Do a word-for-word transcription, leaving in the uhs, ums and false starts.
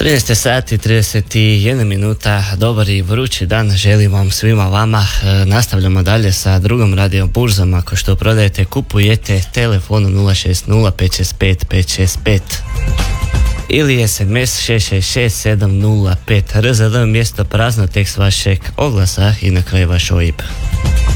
trinaest sati trideset jedna minuta, dobar i vrući dan želim vam svima vama. E, nastavljamo dalje sa drugom radio burzom. Ako što prodajete, kupujete, telefonu nula šest nula pet šest pet pet šest pet ili es em es šest šest šest sedam nula pet. R Z D mjesto prazno, tekst vašeg oglasa i na kraju vaš O I B.